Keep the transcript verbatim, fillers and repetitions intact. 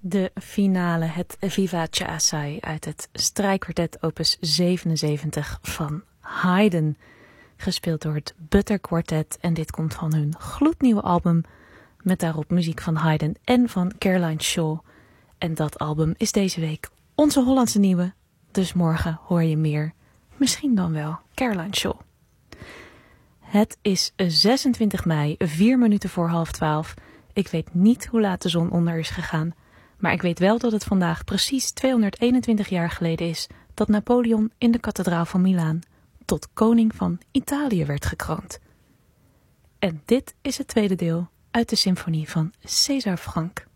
De finale, het Vivace Assai uit het strijkkwartet opus zevenenzeventig van Haydn. Gespeeld door het Butter Quartet en dit komt van hun gloednieuwe album met daarop muziek van Haydn en van Caroline Shaw. En dat album is deze week onze Hollandse nieuwe, dus morgen hoor je meer. Misschien dan wel Caroline Shaw. Het is zesentwintig mei, vier minuten voor half twaalf. Ik weet niet hoe laat de zon onder is gegaan, maar ik weet wel dat het vandaag precies tweehonderdeenentwintig jaar geleden is dat Napoleon in de kathedraal van Milaan tot koning van Italië werd gekroond. En dit is het tweede deel uit de symfonie van César Franck.